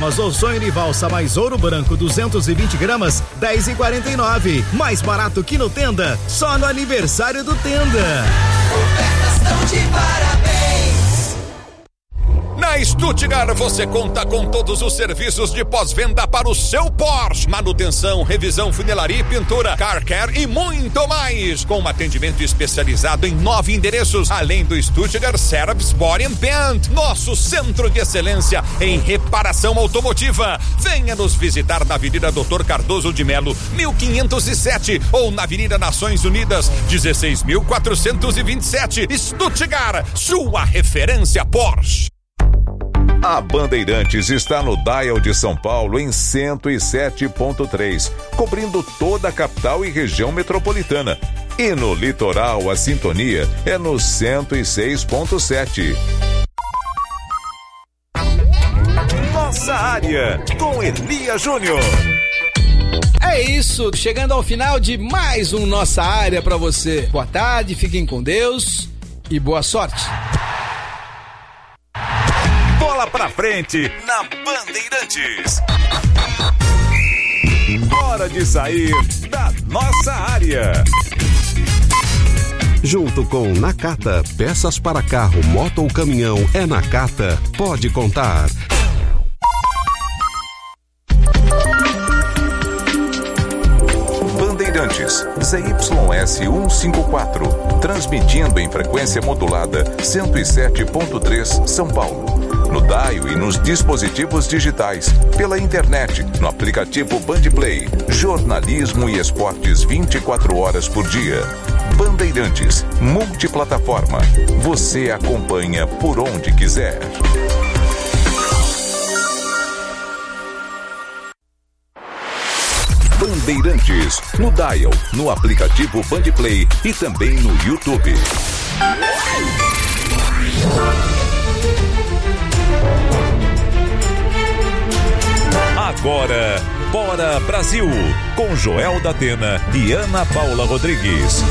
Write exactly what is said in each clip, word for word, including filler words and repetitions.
Rosa ou sonho de valsa mais ouro branco duzentos e vinte gramas, dez e quarenta e nove. Mais barato que no Tenda, só no aniversário do Tenda. Ofertas tão de parabéns. Na Stuttgart você conta com todos os serviços de pós-venda para o seu Porsche. Manutenção, revisão, funilaria e pintura, car care e muito mais. Com um atendimento especializado em nove endereços, além do Stuttgart Service Body and Paint, nosso centro de excelência em reparação automotiva. Venha nos visitar na Avenida doutor Cardoso de Melo, mil quinhentos e sete, ou na Avenida Nações Unidas, dezesseis mil quatrocentos e vinte e sete. Stuttgart, sua referência Porsche. A Bandeirantes está no Dial de São Paulo em cento e sete ponto três, cobrindo toda a capital e região metropolitana. E no litoral a sintonia é no cento e seis ponto sete. Nossa área, com Elia Júnior. É isso, chegando ao final de mais um Nossa Área para você. Boa tarde, fiquem com Deus e boa sorte. Bola pra frente na Bandeirantes. Hora de sair da nossa área. Junto com Nakata, peças para carro, moto ou caminhão, é Nakata, pode contar. Bandeirantes, Z Y S cento e cinquenta e quatro, transmitindo em frequência modulada cento e sete ponto três São Paulo. No Daio e nos dispositivos digitais, pela internet, no aplicativo Bandplay, jornalismo e esportes vinte e quatro horas por dia. Bandeirantes, multiplataforma, você acompanha por onde quiser. Bandeirantes, no Dial, no aplicativo Bandplay e também no YouTube. Agora, Bora Brasil, com Joel da Atena e Ana Paula Rodrigues.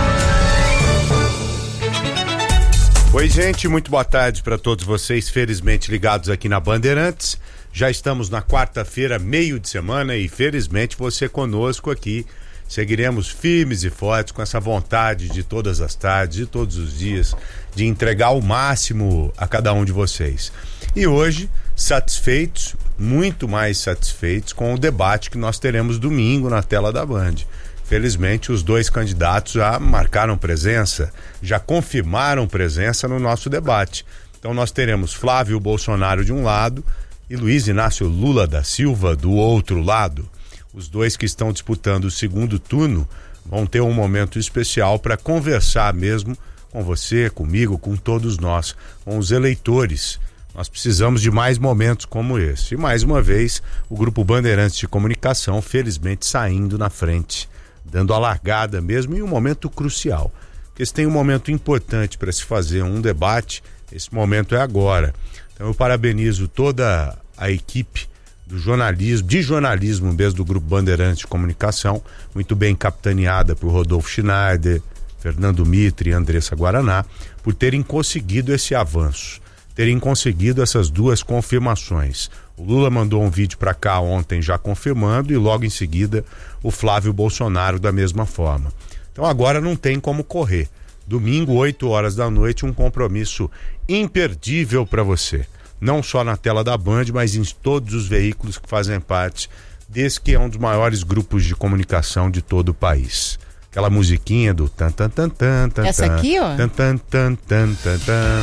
Oi, gente, muito boa tarde para todos vocês, felizmente ligados aqui na Bandeirantes. Já estamos na quarta-feira, meio de semana, e felizmente você conosco aqui. Seguiremos firmes e fortes com essa vontade de todas as tardes, de todos os dias, de entregar o máximo a cada um de vocês. E hoje, satisfeitos, muito mais satisfeitos com o debate que nós teremos domingo na tela da Band. Felizmente, os dois candidatos já marcaram presença, já confirmaram presença no nosso debate. Então nós teremos Flávio Bolsonaro de um lado e Luiz Inácio Lula da Silva do outro lado. Os dois que estão disputando o segundo turno vão ter um momento especial para conversar mesmo com você, comigo, com todos nós, com os eleitores. Nós precisamos de mais momentos como esse. E mais uma vez, o Grupo Bandeirantes de Comunicação, felizmente, saindo na frente, dando a largada mesmo em um momento crucial. Porque se tem um momento importante para se fazer um debate, esse momento é agora. Então eu parabenizo toda a equipe do jornalismo, de jornalismo mesmo do Grupo Bandeirantes de Comunicação, muito bem capitaneada por Rodolfo Schneider, Fernando Mitre e Andressa Guaraná, por terem conseguido esse avanço, terem conseguido essas duas confirmações. O Lula mandou um vídeo para cá ontem já confirmando, e logo em seguida o Flávio Bolsonaro da mesma forma. Então agora não tem como correr. Domingo, oito horas da noite, um compromisso imperdível para você. Não só na tela da Band, mas em todos os veículos que fazem parte desse que é um dos maiores grupos de comunicação de todo o país. Aquela musiquinha do tan tan tan tan tan. Essa aqui, ó? Tan tan tan tan tan tan.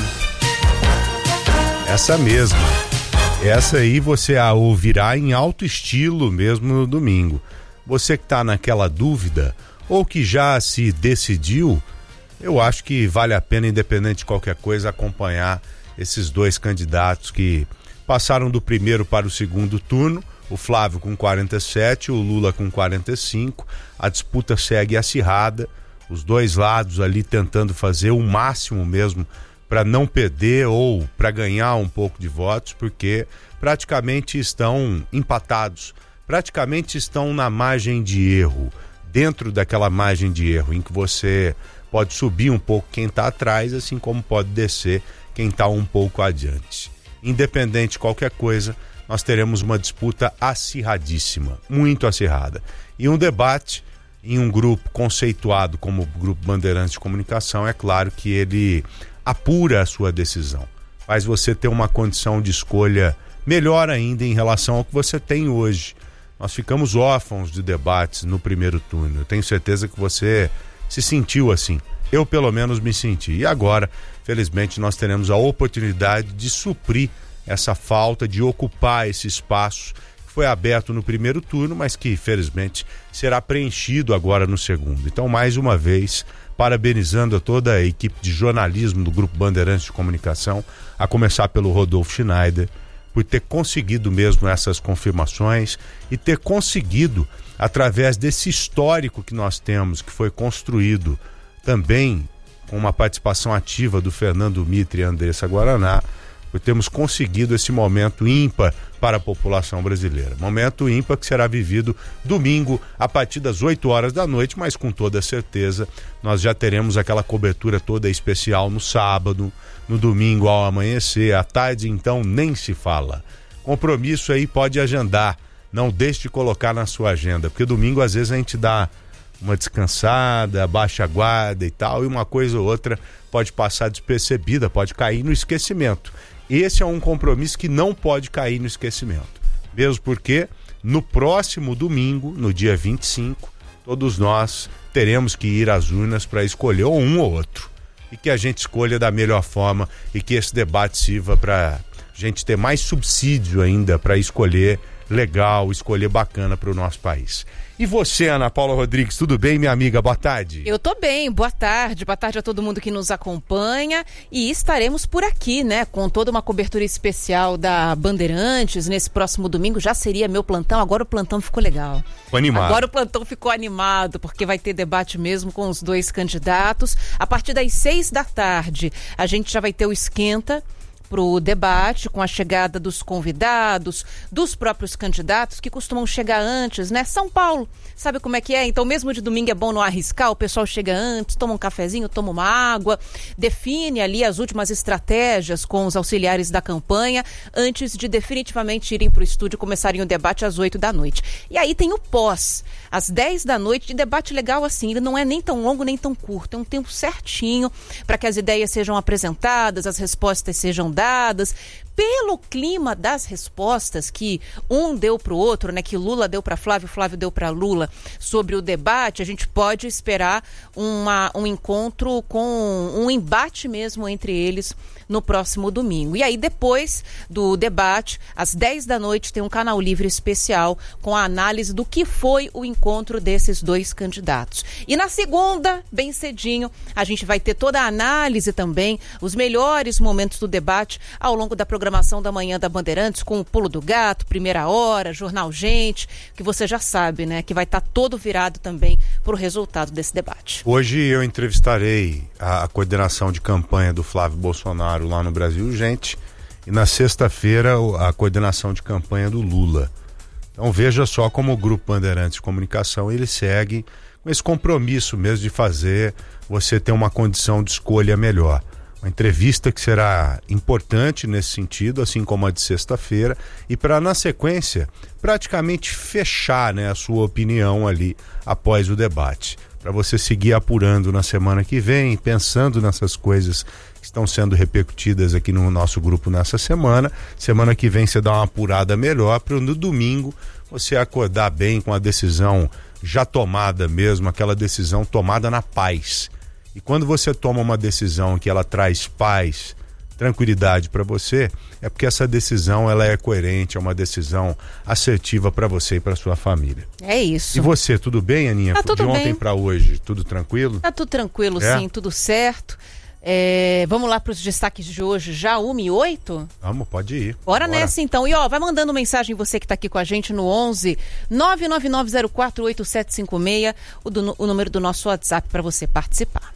Essa mesma. Essa aí você a ouvirá em alto estilo mesmo no domingo. Você que está naquela dúvida ou que já se decidiu, eu acho que vale a pena, independente de qualquer coisa, acompanhar esses dois candidatos que passaram do primeiro para o segundo turno. O Flávio com quarenta e sete, o Lula com quarenta e cinco. A disputa segue acirrada, os dois lados ali tentando fazer o máximo mesmo para não perder ou para ganhar um pouco de votos, porque praticamente estão empatados, praticamente estão na margem de erro, dentro daquela margem de erro em que você pode subir um pouco quem está atrás, assim como pode descer quem está um pouco adiante. Independente de qualquer coisa, nós teremos uma disputa acirradíssima, muito acirrada. E um debate em um grupo conceituado como o Grupo Bandeirantes de Comunicação, é claro que ele apura a sua decisão, faz você ter uma condição de escolha melhor ainda em relação ao que você tem hoje. Nós ficamos órfãos de debates no primeiro turno. Eu tenho certeza que você se sentiu assim. Eu, pelo menos, me senti. E agora, felizmente, nós teremos a oportunidade de suprir essa falta, de ocupar esse espaço que foi aberto no primeiro turno, mas que, felizmente, será preenchido agora no segundo. Então, mais uma vez, parabenizando a toda a equipe de jornalismo do Grupo Bandeirantes de Comunicação, a começar pelo Rodolfo Schneider, por ter conseguido mesmo essas confirmações e ter conseguido, através desse histórico que nós temos, que foi construído também com uma participação ativa do Fernando Mitre e Andressa Guaraná, por termos conseguido esse momento ímpar para a população brasileira. Momento ímpar que será vivido domingo a partir das oito horas da noite, mas com toda certeza nós já teremos aquela cobertura toda especial no sábado, no domingo ao amanhecer, à tarde então nem se fala. Compromisso aí pode agendar, não deixe de colocar na sua agenda, porque domingo às vezes a gente dá uma descansada, baixa a guarda e tal, e uma coisa ou outra pode passar despercebida, pode cair no esquecimento. Esse é um compromisso que não pode cair no esquecimento, mesmo porque no próximo domingo, no dia vinte e cinco, todos nós teremos que ir às urnas para escolher ou um ou outro, e que a gente escolha da melhor forma e que esse debate sirva para a gente ter mais subsídio ainda para escolher legal, escolher bacana para o nosso país. E você, Ana Paula Rodrigues, tudo bem, minha amiga? Boa tarde. Eu tô bem, boa tarde. Boa tarde a todo mundo que nos acompanha. E estaremos por aqui, né, com toda uma cobertura especial da Bandeirantes nesse próximo domingo. Já seria meu plantão, agora o plantão ficou legal. Ficou animado. Agora o plantão ficou animado, porque vai ter debate mesmo com os dois candidatos. A partir das seis da tarde, a gente já vai ter o esquenta para o debate, com a chegada dos convidados, dos próprios candidatos, que costumam chegar antes, né? São Paulo, sabe como é que é? Então, mesmo de domingo é bom não arriscar, o pessoal chega antes, toma um cafezinho, toma uma água, define ali as últimas estratégias com os auxiliares da campanha, antes de definitivamente irem para o estúdio e começarem o debate às oito da noite. E aí tem o pós, às dez da noite, de debate legal assim, ele não é nem tão longo nem tão curto, é um tempo certinho para que as ideias sejam apresentadas, as respostas sejam dadas, pelo clima das respostas que um deu para o outro, né, que Lula deu para Flávio, Flávio deu para Lula, sobre o debate, a gente pode esperar uma, um encontro com um embate mesmo entre eles no próximo domingo. E aí, depois do debate, às dez da noite, tem um canal livre especial com a análise do que foi o encontro desses dois candidatos. E na segunda, bem cedinho, a gente vai ter toda a análise também, os melhores momentos do debate ao longo da programação da manhã da Bandeirantes, com o Pulo do Gato, Primeira Hora, Jornal Gente, que você já sabe, né, que vai estar todo virado também para o resultado desse debate. Hoje eu entrevistarei a, a coordenação de campanha do Flávio Bolsonaro lá no Brasil Gente, e na sexta-feira a coordenação de campanha do Lula. Então veja só como o Grupo Bandeirantes de Comunicação ele segue com esse compromisso mesmo de fazer você ter uma condição de escolha melhor. Uma entrevista que será importante nesse sentido, assim como a de sexta-feira, e para, na sequência, praticamente fechar, né, a sua opinião ali após o debate. Para você seguir apurando na semana que vem, pensando nessas coisas que estão sendo repercutidas aqui no nosso grupo nessa semana. Semana que vem você dá uma apurada melhor para no domingo você acordar bem com a decisão já tomada mesmo, aquela decisão tomada na paz. E quando você toma uma decisão que ela traz paz, tranquilidade para você, é porque essa decisão ela é coerente, é uma decisão assertiva para você e para sua família. É isso. E você, tudo bem, Aninha? Tá tudo de ontem para hoje, tudo tranquilo? Tá tudo tranquilo, é? Sim, tudo certo. É, vamos lá para os destaques de hoje, já uma e oito? Vamos, pode ir. Bora, Bora nessa então. E ó, vai mandando mensagem você que tá aqui com a gente no onze nove nove nove zero quatro oito sete cinco seis, o, do, o número do nosso WhatsApp para você participar.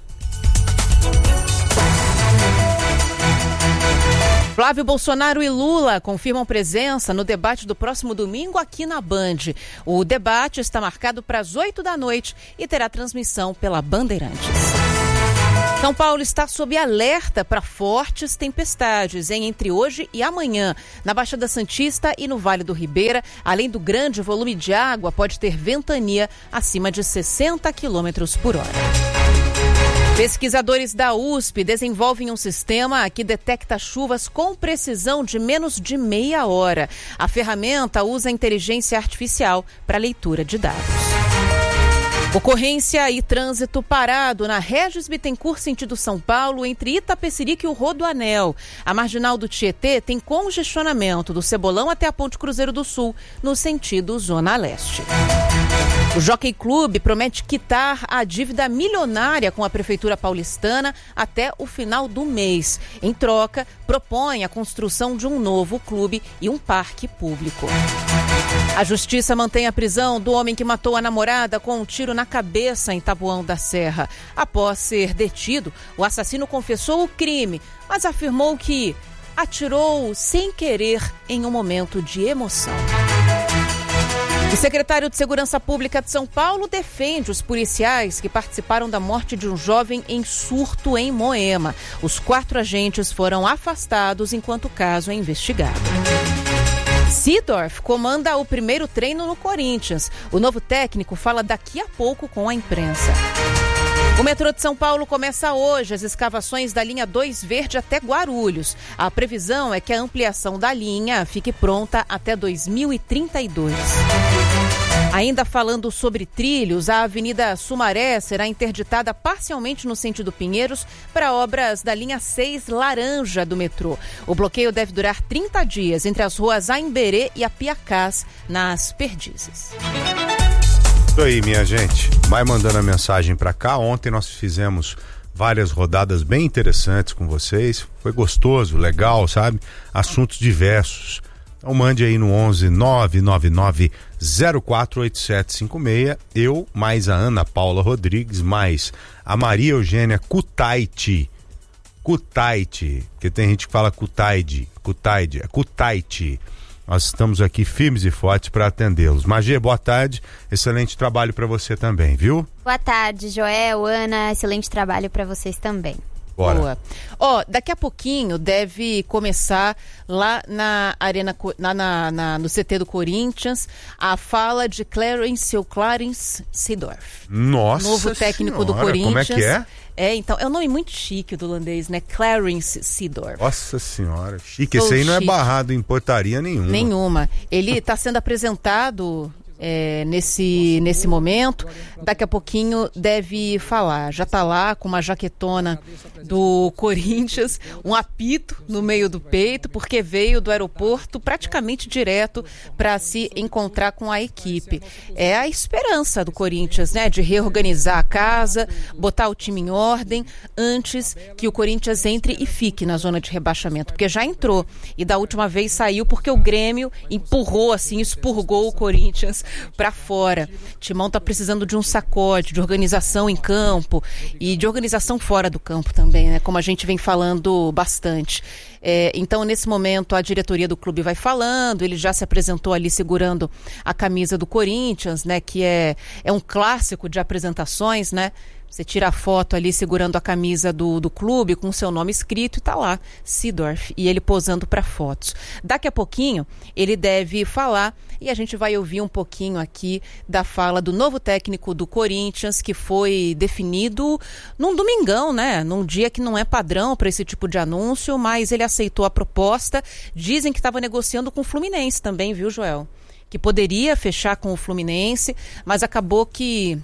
Flávio Bolsonaro e Lula confirmam presença no debate do próximo domingo aqui na Band. O debate está marcado para as oito da noite e terá transmissão pela Bandeirantes. São Paulo está sob alerta para fortes tempestades em entre hoje e amanhã. Na Baixada Santista e no Vale do Ribeira, além do grande volume de água, pode ter ventania acima de sessenta quilômetros por hora. Pesquisadores da U S P desenvolvem um sistema que detecta chuvas com precisão de menos de meia hora. A ferramenta usa inteligência artificial para leitura de dados. Ocorrência e trânsito parado na Regis Bittencourt, sentido São Paulo, entre Itapecerica e o Rodoanel. A marginal do Tietê tem congestionamento do Cebolão até a Ponte Cruzeiro do Sul, no sentido Zona Leste. O Jockey Club promete quitar a dívida milionária com a Prefeitura paulistana até o final do mês. Em troca, propõe a construção de um novo clube e um parque público. A Justiça mantém a prisão do homem que matou a namorada com um tiro na cabeça em Taboão da Serra. Após ser detido, o assassino confessou o crime, mas afirmou que atirou sem querer em um momento de emoção. O secretário de Segurança Pública de São Paulo defende os policiais que participaram da morte de um jovem em surto em Moema. Os quatro agentes foram afastados enquanto o caso é investigado. Seedorf comanda o primeiro treino no Corinthians. O novo técnico fala daqui a pouco com a imprensa. O metrô de São Paulo começa hoje as escavações da linha dois Verde até Guarulhos. A previsão é que a ampliação da linha fique pronta até dois mil e trinta e dois. Ainda falando sobre trilhos, a Avenida Sumaré será interditada parcialmente no sentido Pinheiros para obras da linha seis Laranja do metrô. O bloqueio deve durar trinta dias entre as ruas Aimberê e Apiacás, nas Perdizes. Isso aí, minha gente. Vai mandando a mensagem para cá. Ontem nós fizemos várias rodadas bem interessantes com vocês. Foi gostoso, legal, sabe? Assuntos diversos. Então mande aí no onze nove nove nove zero quatro oito sete cinco seis. Eu, mais a Ana Paula Rodrigues, mais a Maria Eugênia Kutaiti. Kutaiti, porque tem gente que fala Kutaide. Kutaide, é Kutaiti. Nós estamos aqui firmes e fortes para atendê-los. Magê, boa tarde. Excelente trabalho para você também, viu? Boa tarde, Joel, Ana. Excelente trabalho para vocês também. Bora. Boa. Ó, daqui a pouquinho deve começar lá na Arena, na, na, na, no C T do Corinthians, a fala de Clarence ou Clarence Seedorf. Nossa Novo técnico senhora, do Corinthians. Como é que é? É, então, é um nome muito chique do holandês, né? Clarence Seedorf. Nossa senhora, chique. Sou Esse aí não chique. é barrado em portaria nenhuma. Nenhuma. Ele está sendo apresentado é, nesse, nesse momento. Daqui a pouquinho deve falar. Já está lá com uma jaquetona do Corinthians, um apito no meio do peito, porque veio do aeroporto praticamente direto para se encontrar com a equipe. É a esperança do Corinthians, né? De reorganizar a casa, botar o time em ordem antes que o Corinthians entre e fique na zona de rebaixamento, porque já entrou e da última vez saiu porque o Grêmio empurrou assim, expurgou o Corinthians para fora. Timão tá precisando de um sacode, de organização em campo e de organização fora do campo também, né? Como a gente vem falando bastante. É, então, nesse momento, a diretoria do clube vai falando, ele já se apresentou ali segurando a camisa do Corinthians, né? Que é, é um clássico de apresentações, né? Você tira a foto ali segurando a camisa do, do clube com o seu nome escrito e tá lá, Seedorf, e ele posando para fotos. Daqui a pouquinho ele deve falar e a gente vai ouvir um pouquinho aqui da fala do novo técnico do Corinthians, que foi definido num domingão, né? Num dia que não é padrão para esse tipo de anúncio, mas ele aceitou a proposta. Dizem que estava negociando com o Fluminense também, viu, Joel? Que poderia fechar com o Fluminense, mas acabou que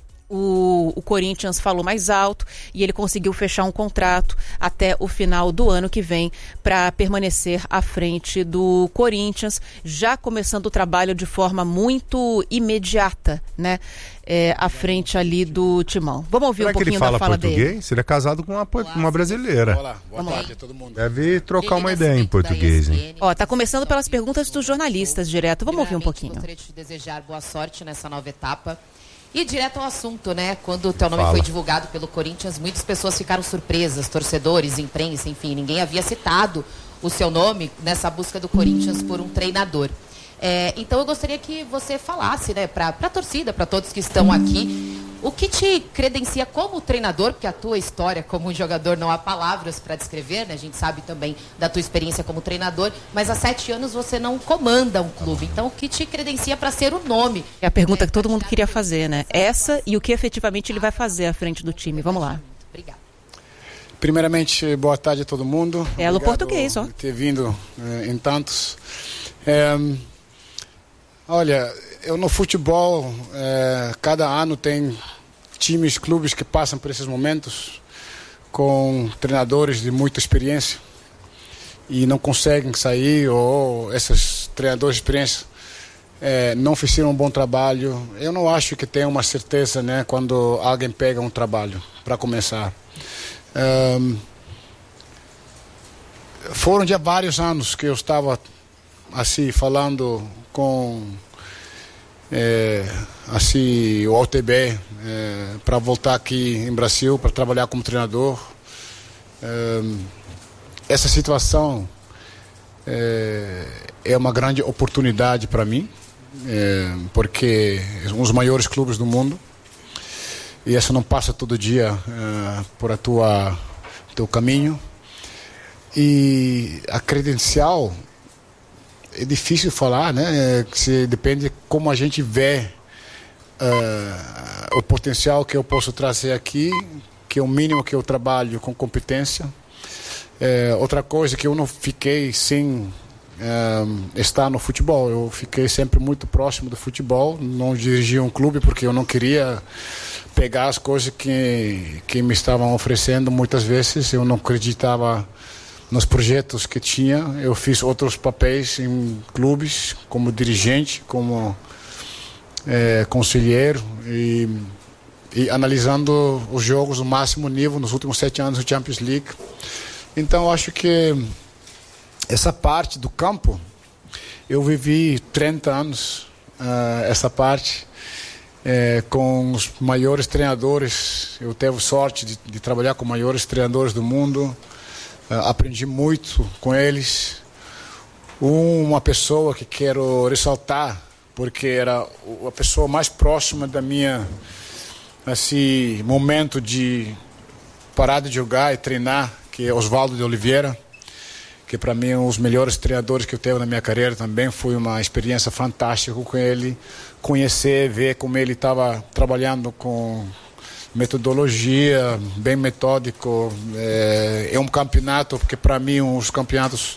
O, o Corinthians falou mais alto e ele conseguiu fechar um contrato até o final do ano que vem para permanecer à frente do Corinthians, já começando o trabalho de forma muito imediata, né? É, à frente ali do Timão. Vamos ouvir Será um pouquinho que ele fala da fala português? dele. Ele é casado com uma, uma brasileira. Olá, boa Vamos tarde a todo mundo. Deve trocar uma ideia em português, hein? Ó, tá começando pelas perguntas dos jornalistas direto. Vamos ouvir um pouquinho. Gostaria de te desejar boa sorte nessa nova etapa. E direto ao assunto, né? Quando o teu nome Fala. foi divulgado pelo Corinthians, muitas pessoas ficaram surpresas, torcedores, imprensa, enfim, ninguém havia citado o seu nome nessa busca do Corinthians por um treinador. É, então eu gostaria que você falasse, né, para a torcida, para todos que estão aqui, O que te credencia como treinador, porque a tua história como jogador não há palavras para descrever, né? A gente sabe também da tua experiência como treinador, mas há sete anos você não comanda um clube. Então, o que te credencia para ser o nome? É a pergunta que todo mundo queria fazer, né? Essa e o que efetivamente ele vai fazer à frente do time. Vamos lá. Obrigada. Primeiramente, boa tarde a todo mundo. É o português, ó. Por ter vindo eh, em tantos. É, olha, eu no futebol, eh, cada ano tem times, clubes que passam por esses momentos com treinadores de muita experiência e não conseguem sair, ou esses treinadores de experiência eh, não fizeram um bom trabalho. Eu não acho que tenha uma certeza, né, quando alguém pega um trabalho, para começar. Um, foram já vários anos que eu estava assim falando com é, assim o O T B é, para voltar aqui em Brasil para trabalhar como treinador. Um, essa situação é, é uma grande oportunidade para mim, é, porque são os maiores clubes do mundo. E isso não passa todo dia uh, por a tua teu caminho. E a credencial é difícil falar, né? É, se depende de como a gente vê uh, o potencial que eu posso trazer aqui, que é o mínimo que eu trabalho com competência. É, outra coisa que eu não fiquei sem uh, estar no futebol, eu fiquei sempre muito próximo do futebol, não dirigi um clube porque eu não queria pegar as coisas que, que me estavam oferecendo. Muitas vezes eu não acreditava nos projetos que tinha. Eu fiz outros papéis em clubes, como dirigente, como é, conselheiro e, e analisando os jogos no máximo nível nos últimos sete anos do Champions League. Então eu acho que essa parte do campo, eu vivi trinta anos uh, essa parte. É, com os maiores treinadores. Eu tive sorte de, de trabalhar com os maiores treinadores do mundo. Uh, aprendi muito com eles. Uma pessoa que quero ressaltar, porque era a pessoa mais próxima da minha assim, momento de parar de jogar e treinar, que é Osvaldo de Oliveira, que para mim é um dos melhores treinadores que eu tive na minha carreira também. Foi uma experiência fantástica com ele, conhecer, ver como ele estava trabalhando com metodologia, bem metódico. É, é um campeonato, porque para mim é um dos campeonatos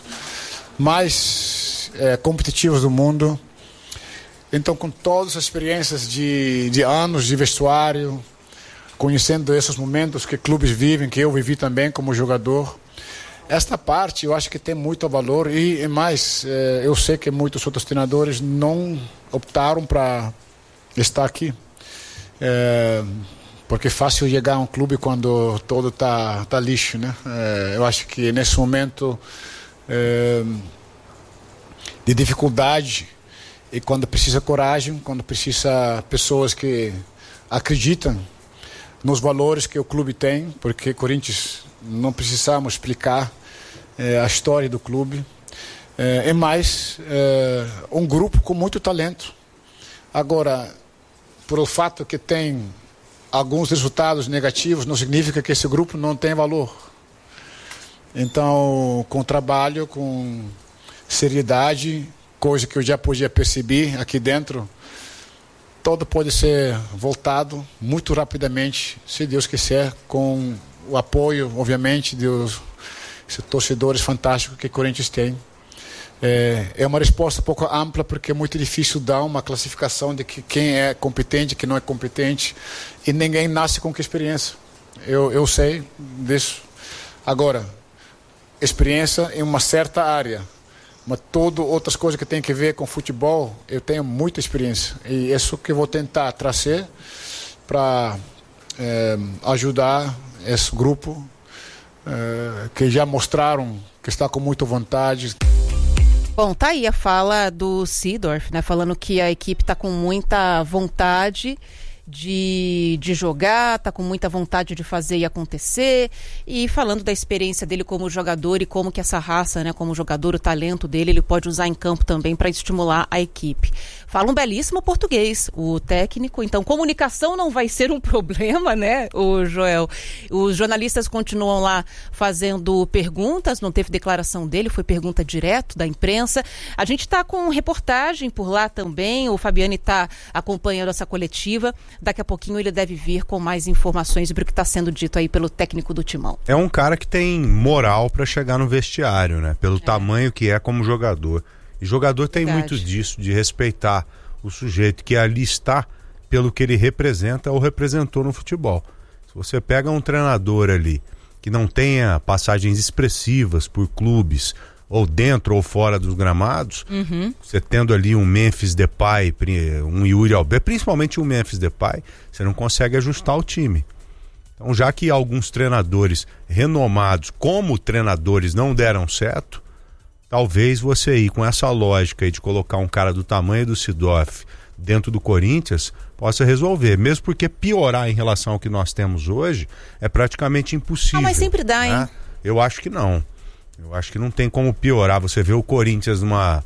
mais é, competitivos do mundo. Então, com todas as experiências de, de anos de vestuário, conhecendo esses momentos que clubes vivem, que eu vivi também como jogador, esta parte eu acho que tem muito valor. E, e mais, eh, eu sei que muitos outros treinadores não optaram para estar aqui, eh, porque é fácil chegar a um clube quando todo tá, tá lixo, né? Eh, eu acho que nesse momento eh, de dificuldade, e quando precisa coragem, quando precisa pessoas que acreditam nos valores que o clube tem, porque Corinthians não precisamos explicar é, a história do clube. É, é mais é, um grupo com muito talento. Agora, por o fato que tem alguns resultados negativos, não significa que esse grupo não tem valor. Então, com trabalho, com seriedade, coisa que eu já podia perceber aqui dentro, todo pode ser voltado muito rapidamente, se Deus quiser, com o apoio, obviamente, dos torcedores fantásticos que o Corinthians tem. É, é uma resposta um pouco ampla, porque é muito difícil dar uma classificação de que quem é competente, quem não é competente, e ninguém nasce com que experiência. Eu, eu sei disso. Agora, experiência em uma certa área, mas todas outras coisas que tem que ver com futebol, eu tenho muita experiência. E é isso que eu vou tentar trazer para é, ajudar esse grupo é, que já mostraram que está com muita vontade. Bom, tá aí a fala do Seedorf, né? Falando que a equipe está com muita vontade de, de jogar, tá com muita vontade de fazer e acontecer, e falando da experiência dele como jogador e como que essa raça, né, como jogador, o talento dele, ele pode usar em campo também para estimular a equipe. fala um belíssimo português, o técnico. Então, comunicação não vai ser um problema, né, o Joel? Os jornalistas continuam lá fazendo perguntas, não teve declaração dele, foi pergunta direto da imprensa. A gente está com reportagem por lá também, o Fabiane está acompanhando essa coletiva. Daqui a pouquinho ele deve vir com mais informações sobre o que está sendo dito aí pelo técnico do Timão. É um cara que tem moral para chegar no vestiário, né? Pelo é. tamanho que é como jogador. E jogador tem Verdade. muito disso, de respeitar o sujeito que ali está pelo que ele representa ou representou no futebol. Se você pega um treinador ali que não tenha passagens expressivas por clubes, ou dentro ou fora dos gramados, uhum. você tendo ali um Memphis Depay, um Yuri Alberto, principalmente um Memphis Depay, você não consegue ajustar o time. Então, já que alguns treinadores renomados como treinadores não deram certo, talvez você ir com essa lógica aí de colocar um cara do tamanho do Seedorf dentro do Corinthians possa resolver, mesmo porque piorar em relação ao que nós temos hoje é praticamente impossível. Ah, mas sempre dá, né? hein? Eu acho que não. Eu acho que não tem como piorar. Você vê o Corinthians numa,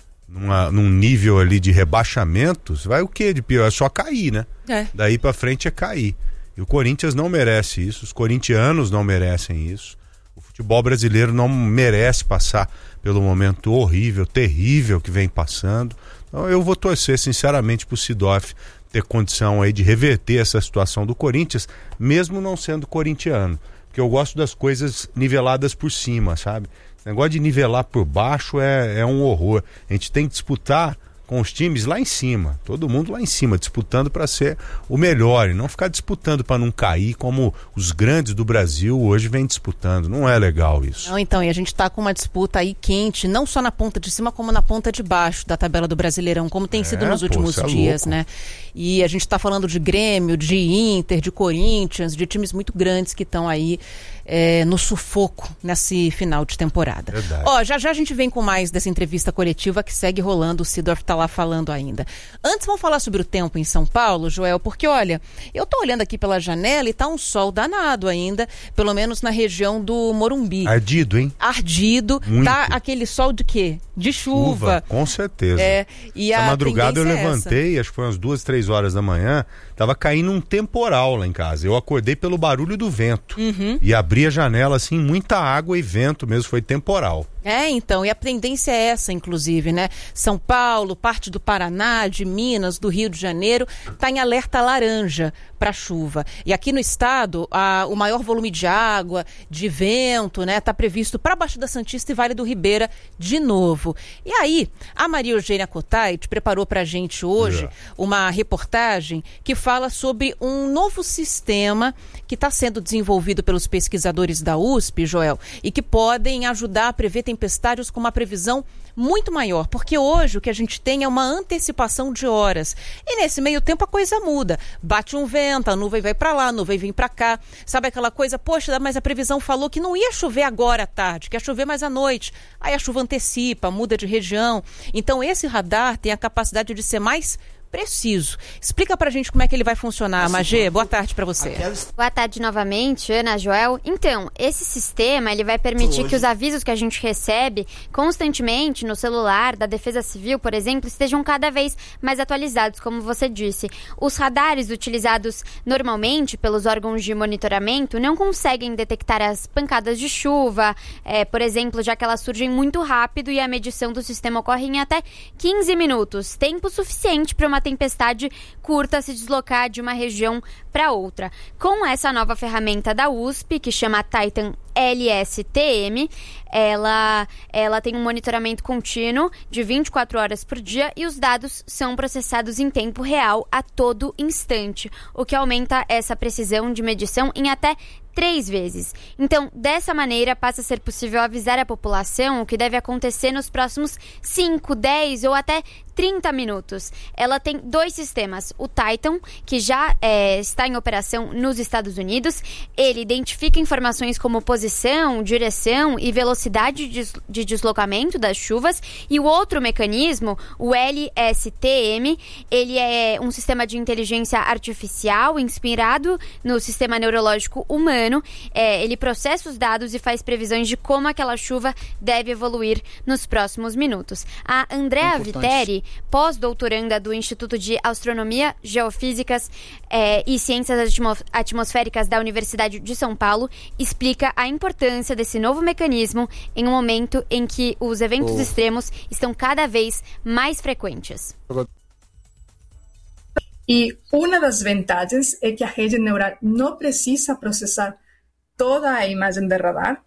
numa, num nível ali de rebaixamento, você vai o quê de pior? É só cair, né? É. Daí pra frente é cair. E o Corinthians não merece isso, os corintianos não merecem isso. O futebol brasileiro não merece passar pelo momento horrível, terrível que vem passando. Então eu vou torcer sinceramente pro Seedorf ter condição aí de reverter essa situação do Corinthians, mesmo não sendo corintiano. Porque eu gosto das coisas niveladas por cima, sabe? Esse negócio de nivelar por baixo é, é um horror. A gente tem que disputar com os times lá em cima, todo mundo lá em cima, disputando para ser o melhor e não ficar disputando para não cair como os grandes do Brasil hoje vêm disputando. Não é legal isso. Não, então, e a gente está com uma disputa aí quente, não só na ponta de cima, como na ponta de baixo da tabela do Brasileirão, como tem É, sido nos pô, últimos cê é dias, louco. né? E a gente está falando de Grêmio, de Inter, de Corinthians, de times muito grandes que estão aí é, no sufoco nesse final de temporada. Verdade. Ó, já já a gente vem com mais dessa entrevista coletiva que segue rolando, o Seedorf tá lá falando ainda. Antes vamos falar sobre o tempo em São Paulo, Joel, porque olha, eu tô olhando aqui pela janela e tá um sol danado ainda, pelo menos na região do Morumbi. Ardido, hein? Ardido, Muito. tá aquele sol de quê? De chuva. Com certeza. É, e Essa a madrugada eu tendência é essa. levantei, acho que foi umas duas, três horas da manhã, tava caindo um temporal lá em casa. Eu acordei pelo barulho do vento Uhum. e abri a janela assim, muita água e vento mesmo, foi temporal. É, então, e a tendência é essa, inclusive, né? São Paulo, parte do Paraná, de Minas, do Rio de Janeiro, está em alerta laranja para chuva. E aqui no estado, a, o maior volume de água, de vento, né, está previsto para Baixada Santista e Vale do Ribeira de novo. E aí, a Maria Eugênia Cotait preparou para a gente hoje Yeah. uma reportagem que fala sobre um novo sistema que está sendo desenvolvido pelos pesquisadores da U S P, Joel, e que podem ajudar a prever tempestades com uma previsão muito maior, porque hoje o que a gente tem é uma antecipação de horas. E nesse meio tempo a coisa muda. Bate um vento, a nuvem vai para lá, a nuvem vem para cá. Sabe aquela coisa, poxa, mas a previsão falou que não ia chover agora à tarde, que ia chover mais à noite. Aí a chuva antecipa, muda de região. Então esse radar tem a capacidade de ser mais preciso. Explica pra gente como é que ele vai funcionar, Magê. Boa tarde pra você. Boa tarde novamente, Ana, Joel. Então, esse sistema, ele vai permitir que os avisos que a gente recebe constantemente no celular da Defesa Civil, por exemplo, estejam cada vez mais atualizados, como você disse. Os radares utilizados normalmente pelos órgãos de monitoramento não conseguem detectar as pancadas de chuva, é, por exemplo, já que elas surgem muito rápido e a medição do sistema ocorre em até quinze minutos, tempo suficiente para uma tempestade curta se deslocar de uma região para outra. Com essa nova ferramenta da U S P, que chama Titan L S T M, ela, ela tem um monitoramento contínuo de vinte e quatro horas por dia e os dados são processados em tempo real a todo instante, o que aumenta essa precisão de medição em até três vezes. Então, dessa maneira, passa a ser possível avisar a população o que deve acontecer nos próximos cinco, dez ou até trinta minutos. Ela tem dois sistemas. O Titan, que já é, está em operação nos Estados Unidos, ele identifica informações como posição, direção e velocidade de deslocamento das chuvas. E o outro mecanismo, o L S T M, ele é um sistema de inteligência artificial inspirado no sistema neurológico humano. É, ele processa os dados e faz previsões de como aquela chuva deve evoluir nos próximos minutos. A Andrea Viteri, pós-doutoranda do Instituto de Astronomia, Geofísicas eh, e Ciências Atmo- Atmosféricas da Universidade de São Paulo, explica a importância desse novo mecanismo em um momento em que os eventos oh. extremos estão cada vez mais frequentes. E uma das vantagens é que a rede neural não precisa processar toda a imagem de radar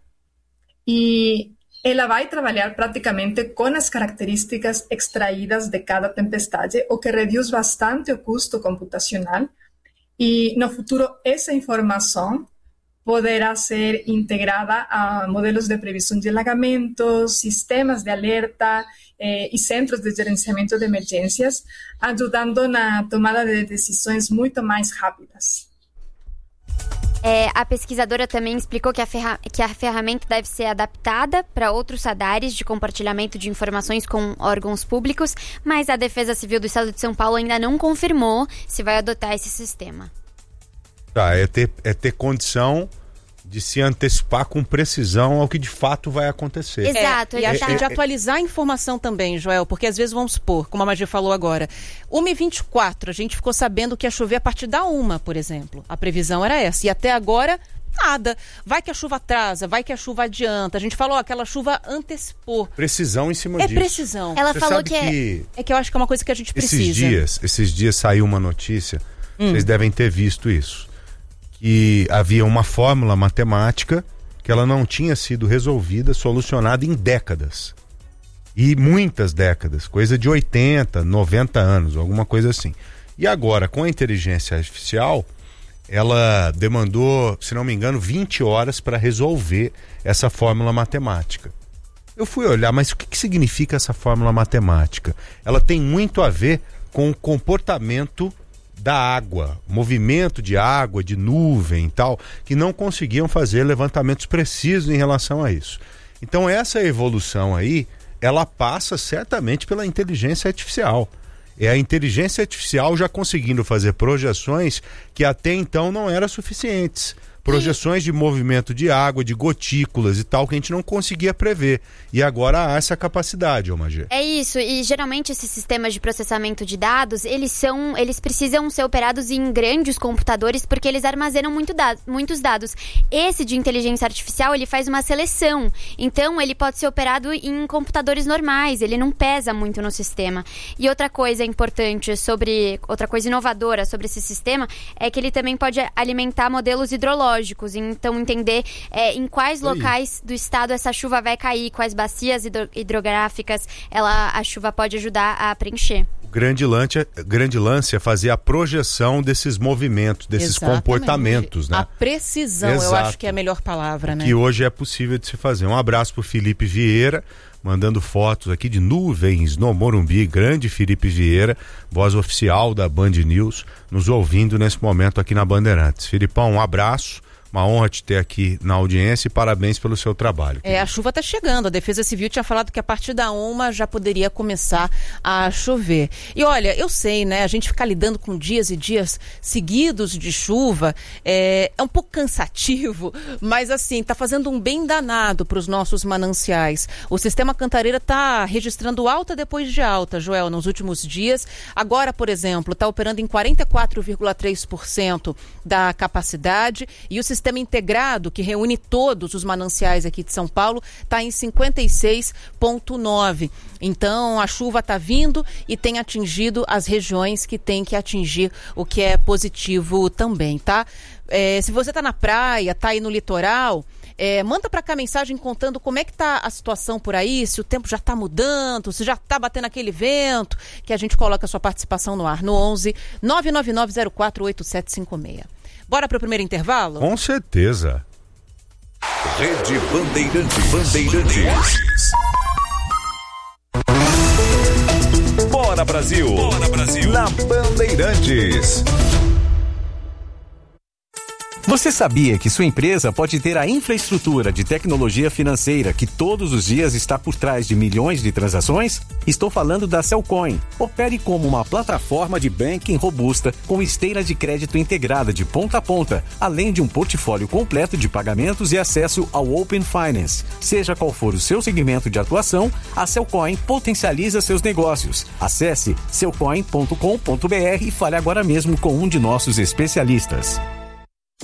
e ela vai trabalhar praticamente com as características extraídas de cada tempestade, o que reduz bastante o custo computacional. E no futuro essa informação poderá ser integrada a modelos de previsão de alagamentos, sistemas de alerta eh, e centros de gerenciamento de emergências, ajudando na tomada de decisões muito mais rápidas. É, a pesquisadora também explicou que a, ferra- que a ferramenta deve ser adaptada para outros radares de compartilhamento de informações com órgãos públicos, mas a Defesa Civil do Estado de São Paulo ainda não confirmou se vai adotar esse sistema. Tá, é ter, é ter condição de se antecipar com precisão ao que de fato vai acontecer. Exato. É, e acho é, que é, de atualizar a informação também, Joel, porque às vezes vamos supor, como a Magi falou agora, uma e vinte e quatro, a gente ficou sabendo que ia chover a partir da uma, por exemplo. A previsão era essa. E até agora, nada. Vai que a chuva atrasa, vai que a chuva adianta. A gente falou, ó, aquela chuva antecipou. Precisão em cima é disso. É precisão. Ela Você falou que, que é... É que eu acho que é uma coisa que a gente precisa. Esses dias, esses dias saiu uma notícia, hum. vocês devem ter visto isso, que havia uma fórmula matemática que ela não tinha sido resolvida, solucionada em décadas. E muitas décadas, coisa de oitenta, noventa anos, alguma coisa assim. E agora, com a inteligência artificial, ela demandou, se não me engano, vinte horas para resolver essa fórmula matemática. Eu fui olhar, mas o que, que significa essa fórmula matemática? Ela tem muito a ver com o comportamento da água, movimento de água, de nuvem e tal, que não conseguiam fazer levantamentos precisos em relação a isso. Então essa evolução aí, ela passa certamente pela inteligência artificial. É a inteligência artificial já conseguindo fazer projeções que até então não eram suficientes. Projeções de movimento de água, de gotículas e tal, que a gente não conseguia prever. E agora há essa capacidade, ô Magê. É isso, e geralmente esses sistemas de processamento de dados, eles são, eles precisam ser operados em grandes computadores porque eles armazenam muito da- muitos dados. Esse de inteligência artificial, ele faz uma seleção. Então, ele pode ser operado em computadores normais, ele não pesa muito no sistema. E outra coisa importante sobre, outra coisa inovadora sobre esse sistema é que ele também pode alimentar modelos hidrológicos. Então, entender é, em quais locais do estado essa chuva vai cair, quais bacias hidro- hidrográficas ela, a chuva pode ajudar a preencher. O grande lance, grande lance é fazer a projeção desses movimentos, desses Exatamente. comportamentos, né? A precisão, Exato. eu acho que é a melhor palavra, né? Que hoje é possível de se fazer. Um abraço pro Felipe Vieira, mandando fotos aqui de nuvens no Morumbi. Grande Felipe Vieira, voz oficial da Band News, nos ouvindo nesse momento aqui na Bandeirantes. Filipão, um abraço. Uma honra te ter aqui na audiência e parabéns pelo seu trabalho. É, a chuva está chegando. A Defesa Civil tinha falado que a partir da uma já poderia começar a chover. E olha, eu sei, né? A gente ficar lidando com dias e dias seguidos de chuva é, é um pouco cansativo, mas assim, tá fazendo um bem danado para os nossos mananciais. O Sistema Cantareira tá registrando alta depois de alta, Joel, nos últimos dias. Agora, por exemplo, está operando em quarenta e quatro vírgula três por cento da capacidade e o sistema Sistema integrado, que reúne todos os mananciais aqui de São Paulo, está em cinquenta e seis vírgula nove. Então, a chuva está vindo e tem atingido as regiões que tem que atingir, o que é positivo também, tá? É, se você está na praia, está aí no litoral, é, manda para cá mensagem contando como é que tá a situação por aí, se o tempo já está mudando, se já está batendo aquele vento, que a gente coloca a sua participação no ar no onze nove nove nove zero quatro oito sete cinco seis. Bora para o primeiro intervalo? Com certeza. Rede Bandeirantes. Bandeirantes. Bora Brasil. Bora Brasil. Na Bandeirantes. Você sabia que sua empresa pode ter a infraestrutura de tecnologia financeira que todos os dias está por trás de milhões de transações? Estou falando da Cellcoin. Opere como uma plataforma de banking robusta com esteira de crédito integrada de ponta a ponta, além de um portfólio completo de pagamentos e acesso ao Open Finance. Seja qual for o seu segmento de atuação, a Cellcoin potencializa seus negócios. Acesse cellcoin ponto com ponto br e fale agora mesmo com um de nossos especialistas.